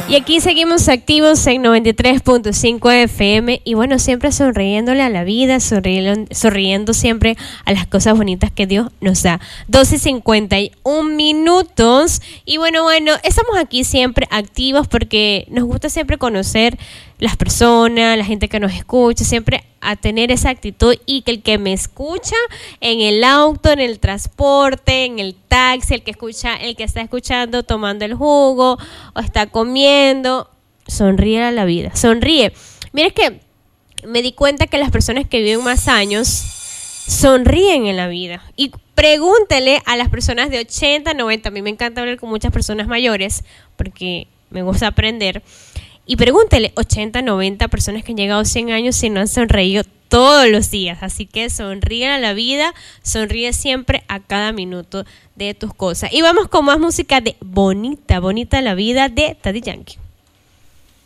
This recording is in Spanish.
Y aquí seguimos activos en 93.5 FM y bueno, siempre sonriéndole a la vida, sonriendo siempre a las cosas bonitas que Dios nos da. 12:51 y bueno, estamos aquí siempre activos porque nos gusta siempre conocer las personas, la gente que nos escucha, siempre a tener esa actitud y que el que me escucha en el auto, en el transporte, en el taxi, el que está escuchando tomando el jugo o está comiendo, sonríe a la vida, sonríe. Mira, es que me di cuenta que las personas que viven más años sonríen en la vida. Y pregúntele a las personas de 80, 90, a mí me encanta hablar con muchas personas mayores porque me gusta aprender. Y pregúntele 80, 90 personas que han llegado a 100 años si no han sonreído todos los días. Así que sonríe a la vida, sonríe siempre a cada minuto de tus cosas. Y vamos con más música de Bonita, Bonita la Vida de Daddy Yankee.